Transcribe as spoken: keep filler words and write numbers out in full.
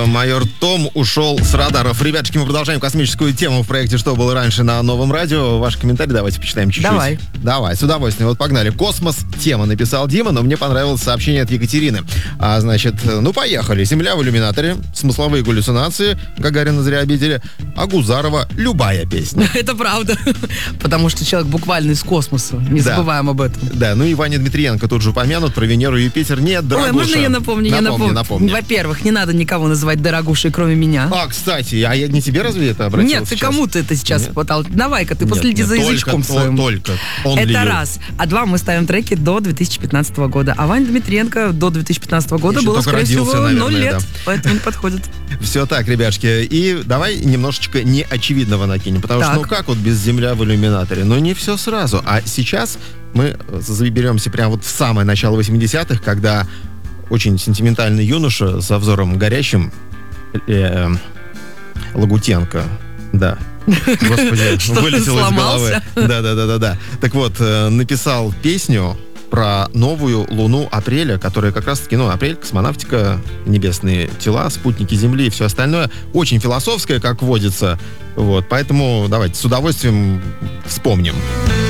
майор Том ушел с радаров. Ребятушки, мы продолжаем космическую тему в проекте «Что было раньше» на Новом радио. Ваши комментарии давайте почитаем чуть-чуть. Давай. Давай, с удовольствием. Вот погнали. Космос. Тема написал Дима, но мне понравилось сообщение от Екатерины. А, значит, ну поехали. Земля в иллюминаторе, смысловые галлюцинации, Гагарина зря обидели, а Гузарова любая песня. Это правда. Потому что человек буквально из космоса. Не Да. забываем об этом. Да, ну и Ваня Дмитриенко тут же упомянут про Венеру и Юпитер. Нет, дорогуша. Ой, можно я напомню? Я Напомни, напомню. напомни. Во-первых, не надо никого называть дорогушей, кроме меня. А, кстати, а я не тебе разве это обратился? Нет, ты сейчас? кому ты это сейчас Нет. хватал? Давай-ка, ты Нет, последи нет, за только, язычком то- своим. Только. Он Это ли раз. А два, мы ставим треки до две тысячи пятнадцатого года. А Ваня Дмитриенко до две тысячи пятнадцатого года Еще было, только скорее родился, всего, наверное, ноль лет. да. Поэтому не подходит. Все так, ребяшки. И давай немножечко неочевидного накинем. Потому Так. что, ну как вот без земля в иллюминаторе? Ну не все сразу. А сейчас мы заберемся прямо вот в самое начало восьмидесятых, когда очень сентиментальный юноша со взором горящим, э, Лагутенко, да. Господи, Что, вылетело из головы. сломался? Да-да-да-да-да. Так вот, э, написал песню про новую луну апреля, которая как раз-таки, ну, апрель, космонавтика, небесные тела, спутники Земли и все остальное. Очень философское, как водится. Вот, поэтому давайте с удовольствием вспомним.